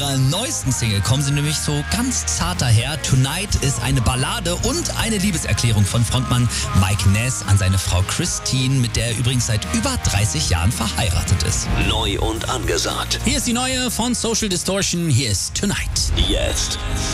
ihrer neuesten Single kommen sie nämlich so ganz zart daher. Tonight ist eine Ballade und eine Liebeserklärung von Frontmann Mike Ness an seine Frau Christine, mit der er übrigens seit über 30 Jahren verheiratet ist. Neu und angesagt. Hier ist die neue von Social Distortion. Hier ist Tonight. Jetzt.